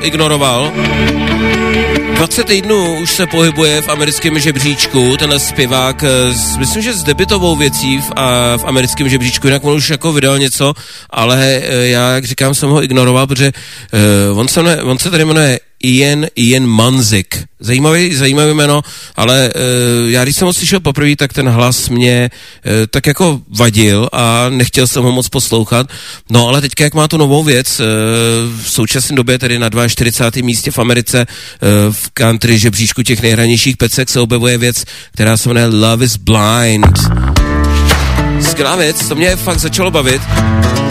ignoroval. 20 týdnů už se pohybuje v americkém žebříčku, tenhle zpěvák, myslím, že s debutovou věcí v americkém žebříčku, jinak on už jako vydal něco, ale já, jak říkám, jsem ho ignoroval, protože on se tady jmenuje Ian Munzik. Zajímavý jméno, ale já když jsem ho slyšel poprvé, tak ten hlas mě tak jako vadil a nechtěl jsem ho moc poslouchat. No ale teďka, jak má tu novou věc, v současné době tedy na 42. místě v Americe v country žebříčku těch nejhranějších pecek se objevuje věc, která se jmenuje Love is Blind. Skvělá věc, to mě fakt začalo bavit.